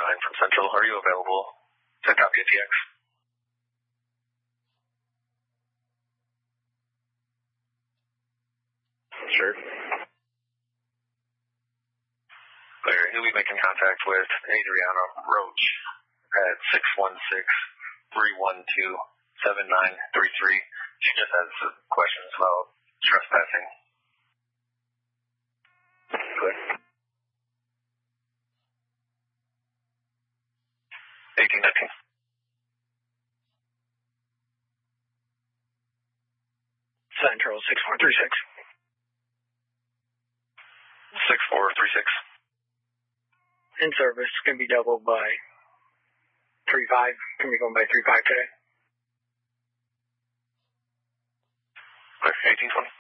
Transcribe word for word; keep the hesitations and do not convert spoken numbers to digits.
nine from Central. Are you available to copy a T X? Sure. Clear. You'll be making contact with Adriana Roach at six one six, three one two, seven nine three three. She just has questions about trespassing. Clear. eighteen nineteen. Central six four three six. six four three six. In service, can be doubled by three five. Can be going by three five today. Clear. eighteen twenty.